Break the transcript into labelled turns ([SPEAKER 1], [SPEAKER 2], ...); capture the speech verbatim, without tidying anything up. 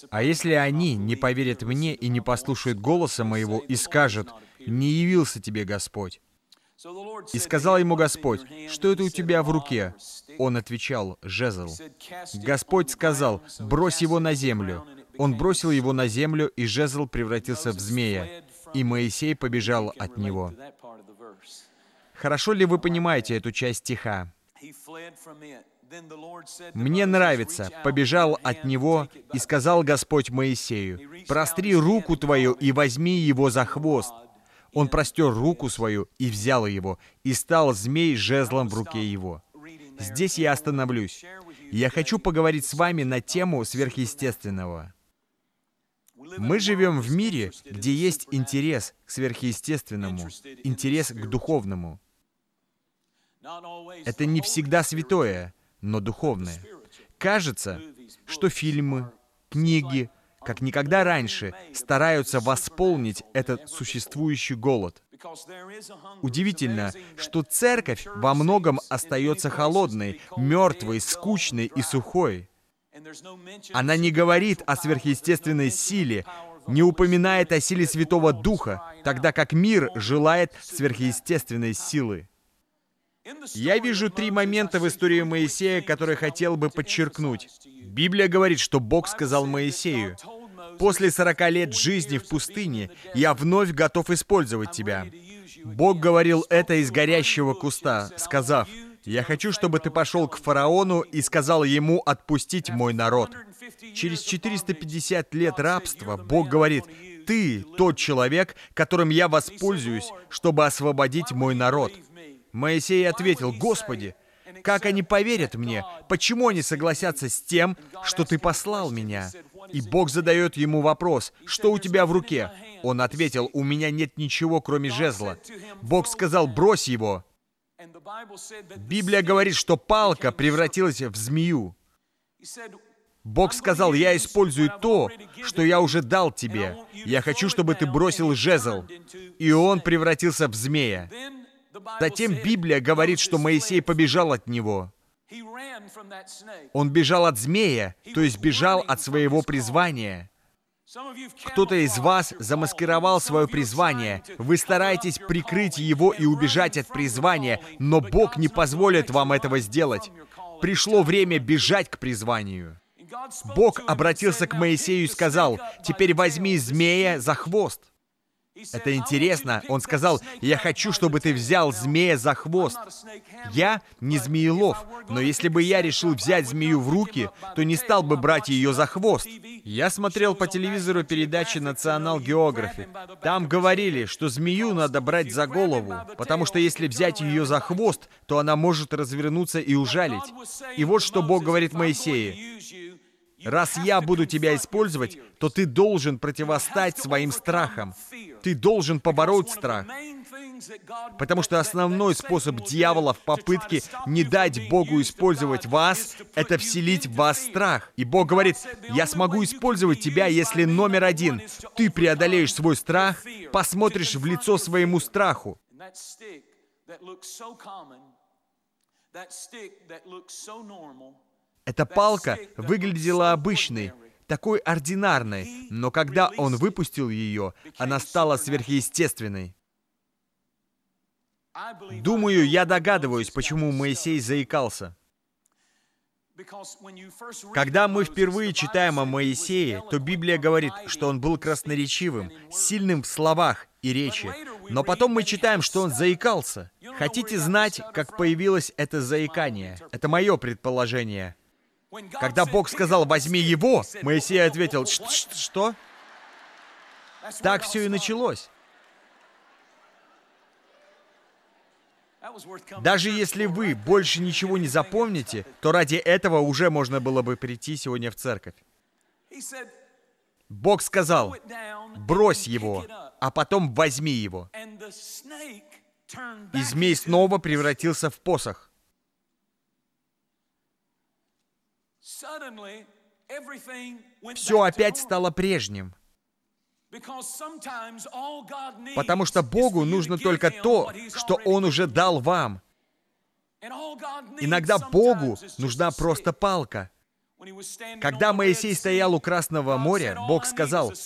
[SPEAKER 1] А если они не поверят мне и не послушают голоса моего и скажут: «Не явился тебе Господь». И сказал ему Господь: «Что это у тебя в руке?» Он отвечал: «Жезл». Господь сказал: «Брось его на землю». Он бросил его на землю, и жезл превратился в змея, и Моисей побежал от него. Хорошо ли вы понимаете эту часть стиха? Мне нравится: «Побежал от него, и сказал Господь Моисею: простри руку твою и возьми его за хвост». Он простер руку свою и взял его, и стал змей жезлом в руке его. Здесь я остановлюсь. Я хочу поговорить с вами на тему сверхъестественного. Мы живем в мире, где есть интерес к сверхъестественному, интерес к духовному. Это не всегда святое, но духовное. Кажется, что фильмы, книги, как никогда раньше, стараются восполнить этот существующий голод. Удивительно, что церковь во многом остается холодной, мертвой, скучной и сухой. Она не говорит о сверхъестественной силе, не упоминает о силе Святого Духа, тогда как мир желает сверхъестественной силы. Я вижу три момента в истории Моисея, которые хотел бы подчеркнуть. Библия говорит, что Бог сказал Моисею: «После сорока лет жизни в пустыне я вновь готов использовать тебя». Бог говорил это из горящего куста, сказав: «Я хочу, чтобы ты пошел к фараону и сказал ему отпустить мой народ». Через четыреста пятьдесят лет рабства Бог говорит: «Ты тот человек, которым я воспользуюсь, чтобы освободить мой народ». Моисей ответил: «Господи, как они поверят мне? Почему они согласятся с тем, что ты послал меня?» И Бог задает ему вопрос: «Что у тебя в руке?» Он ответил: «У меня нет ничего, кроме жезла». Бог сказал: «Брось его». Библия говорит, что палка превратилась в змею. Бог сказал: «Я использую то, что я уже дал тебе. Я хочу, чтобы ты бросил жезл». И он превратился в змея. Затем Библия говорит, что Моисей побежал от него. Он бежал от змея, то есть бежал от своего призвания. Кто-то из вас замаскировал свое призвание. Вы стараетесь прикрыть его и убежать от призвания, но Бог не позволит вам этого сделать. Пришло время бежать к призванию. Бог обратился к Моисею и сказал: «Теперь возьми змея за хвост». Это интересно. Он сказал: «Я хочу, чтобы ты взял змея за хвост». Я не змеелов, но если бы я решил взять змею в руки, то не стал бы брать ее за хвост. Я смотрел по телевизору передачи National Geographic. Там говорили, что змею надо брать за голову, потому что если взять ее за хвост, то она может развернуться и ужалить. И вот что Бог говорит Моисею: «Раз я буду тебя использовать, то ты должен противостать своим страхам. Ты должен побороть страх». Потому что основной способ дьявола в попытке не дать Богу использовать вас — это вселить в вас страх. И Бог говорит: «Я смогу использовать тебя, если номер один, ты преодолеешь свой страх, посмотришь в лицо своему страху». Эта палка выглядела обычной, такой ординарной, но когда он выпустил ее, она стала сверхъестественной. Думаю, я догадываюсь, почему Моисей заикался. Когда мы впервые читаем о Моисее, то Библия говорит, что он был красноречивым, сильным в словах и речи. Но потом мы читаем, что он заикался. Хотите знать, как появилось это заикание? Это мое предположение. Когда Бог сказал: «Возьми его», Моисей ответил: «Что?» Так все и началось. Даже если вы больше ничего не запомните, то ради этого уже можно было бы прийти сегодня в церковь. Бог сказал: «Брось его, а потом возьми его». И змей снова превратился в посох. Все опять стало прежним. Потому что Богу нужно только то, что Он уже дал вам. Иногда Богу нужна просто палка. Когда Моисей стоял у Красного моря, Бог сказал: